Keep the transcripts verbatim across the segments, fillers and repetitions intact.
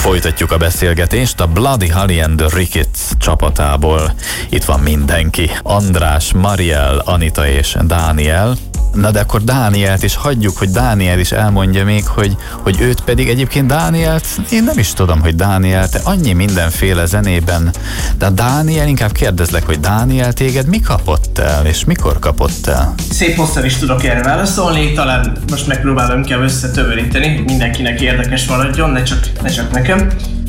Folytatjuk a beszélgetést a Bloody Holly and the Ricketts csapatából. Itt van mindenki. András, Mariel, Anita és Dániel. Na de akkor Dánielt is hagyjuk, hogy Dániel is elmondja még, hogy, hogy őt pedig egyébként Dánielt, én nem is tudom, hogy Dániel, te annyi mindenféle zenében, de Dániel, inkább kérdezlek, hogy Dániel, téged mi kapott el, és mikor kapott el? Szép hosszan is tudok erre válaszolni, talán most megpróbálom inkább összetömöríteni, hogy mindenkinek érdekes maradjon, ne csak, ne csak nekem.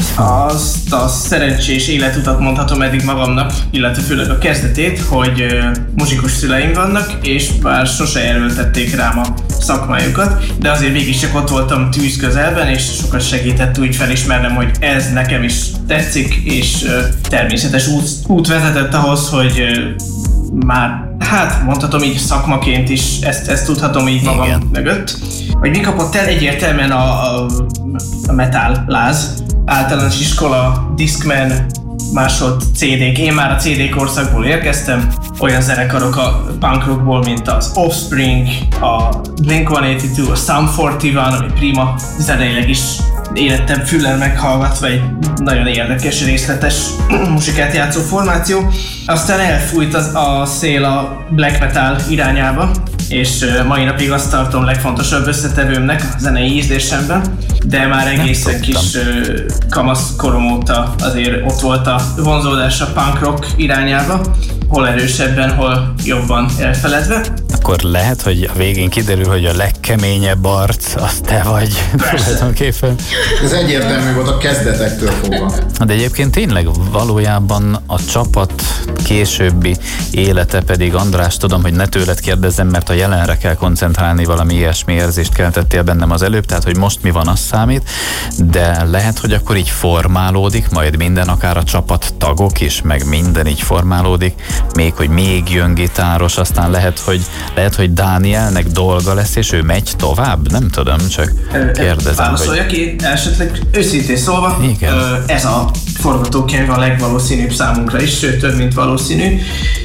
Azt a szerencsés életutat mondhatom eddig magamnak, illetve főleg a kezdetét, hogy uh, muzsikus szüleim vannak, és bár sose erőltették rám a szakmájukat, de azért végig csak ott voltam tűz közelben, és sokat segített úgy felismernem, hogy ez nekem is tetszik, és uh, természetes út, út vezetett ahhoz, hogy uh, már, hát mondhatom így szakmaként is, ezt, ezt tudhatom így magam Igen. mögött. Hogy mi kapott el, egyértelműen a, a, a metal láz. Általános iskola, Discman, másod cé dék. Én már a cé dé korszakból érkeztem. Olyan zenekarok a punk rockból, mint az Offspring, a Blink száznyolcvankettő, a Sum negyvenegy, ami prima zeneileg is élettem füllel meghallgatva egy nagyon érdekes, részletes muzsikát játszó formáció. Aztán elfújt az, a szél a black metal irányába, és mai napig azt tartom legfontosabb összetevőmnek a zenei ízlésemben, de már egészen kis kamasz korom óta azért ott volt a vonzódás a punk rock irányába, hol erősebben, hol jobban elfeledve. Akkor lehet, hogy a végén kiderül, hogy a legkeményebb arc az te vagy. Tulajdonképpen. Ez egyértelmű volt a kezdetektől fogva. De egyébként tényleg valójában a csapat későbbi élete pedig, András, tudom, hogy ne tőled kérdezzem, mert a jelenre kell koncentrálni, valami ilyesmi érzést keltettél bennem az előbb, tehát hogy most mi van, az számít, de lehet, hogy akkor így formálódik majd minden, akár a csapat tagok is, meg minden így formálódik, még hogy még jön gitáros, aztán lehet, hogy lehet, hogy Dánielnek dolga lesz, és ő megy tovább? Nem tudom, csak kérdezem. Válaszoljak hogy... ki, esetleg őszintén szólva, Igen. ez a forgatókönyv a legvalószínűbb számunkra is, sőt több, mint valószínű.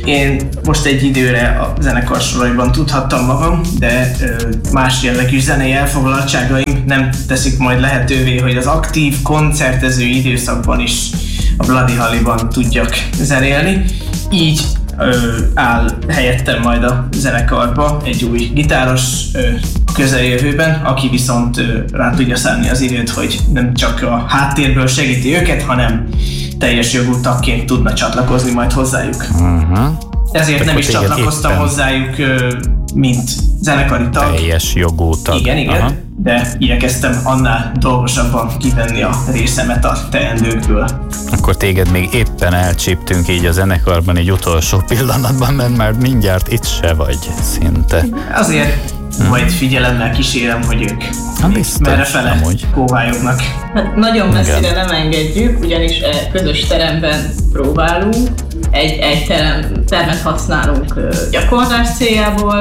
Én most egy időre a zenekar soraiban tudhattam magam, de más jellegű zenei elfoglaltságaim nem teszik majd lehetővé, hogy az aktív koncertező időszakban is a Bloody Hollyban tudjak zenélni. Így ö, áll helyettem majd a zenekarba egy új gitáros ö, a közeljövőben, aki viszont ö, rá tudja szánni az időt, hogy nem csak a háttérből segíti őket, hanem teljes jogú tagként tudna csatlakozni majd hozzájuk. Uh-huh. Ezért nem is csatlakoztam éppen hozzájuk, ö, mint zenekari tag. Teljes jogú tag. Igen, igen. Aha. De igyekeztem annál dolgosabban kivenni a részemet a teendőkből. Akkor téged még éppen elcsíptünk így a zenekarban egy utolsó pillanatban, mert már mindjárt itt se vagy szinte. Azért hmm. majd figyelemmel kísérem, hogy ők merre fele kóvályognak. Hát nagyon messzire Igen. nem engedjük, ugyanis közös teremben próbálunk. Egy, egy terem, termet használunk gyakorlás céljából,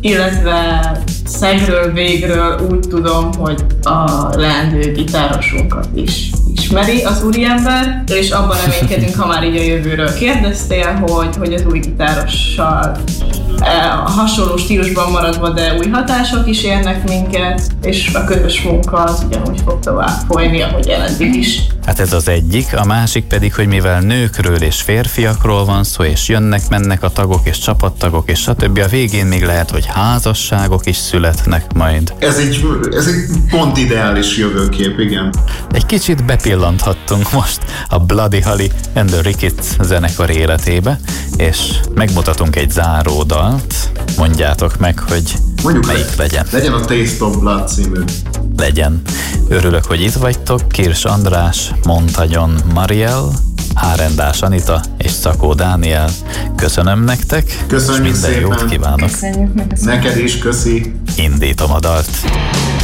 illetve szegről végről úgy tudom, hogy a leendő gitárosunkat is ismeri az úriember, és abban reménykedünk, ha már így a jövőről kérdeztél, hogy, hogy az új gitárossal e, hasonló stílusban maradva, de új hatások is érnek minket, és a közös munka az ugyanúgy fog tovább folyni, ahogy eddig is. Hát ez az egyik, a másik pedig, hogy mivel nőkről és férfiakról van szó, és jönnek-mennek a tagok és csapattagok, és stb. A végén még lehet, hogy házasságok is születnek majd. Ez egy, ez egy pont ideális jövőkép, igen. Egy kicsit bepillanthattunk most a Bloody Holly and the Ricketts zenekar életébe, és megmutatunk egy záródalt. Mondjátok meg, hogy Mondjuk melyik le, legyen. Legyen a Taste of Blood című. Legyen. Örülök, hogy itt vagytok. Kirsch András, Montagnon Mariel, Árendás Anita és Szakó Dániel. Köszönöm nektek. Köszönjük és minden szépen. Jót kívánok. Köszönjük meg. Neked is, köszi. Indítom a dalt.